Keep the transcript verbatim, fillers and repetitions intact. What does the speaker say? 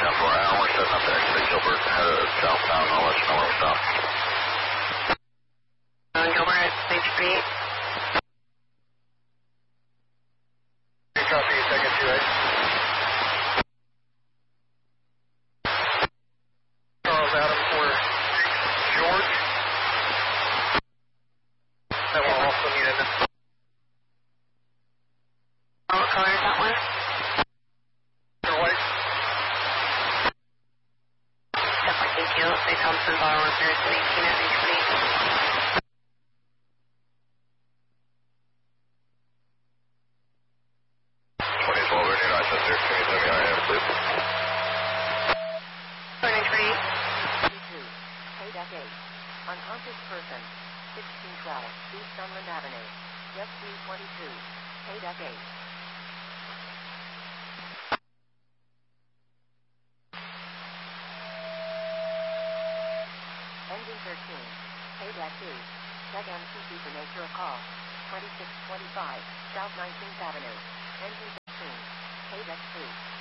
ten four, Alan, we're setting up to exit Gilbert, headed southbound, I'll let you know where we stop. Uh, Gilbert, stage three. Copy, second two eight. Charles Adam for George. That will also need a... Oh, what color is that one? White. Definitely, thank you. Say Thompson, bar one zero two eighteen at three twenty. twenty-four, United Center, can you tell me I am, please? twenty-three. twenty-two, K-Deck eight. Unconscious person, sixteen twelve, East Sunland Avenue. Jet three twenty-two, K-Deck eight. Engine thirteen, K-Deck two. Check M C C for nature of call. twenty-six twenty-five, South nineteenth Avenue. Engine thirteen, K-Deck two.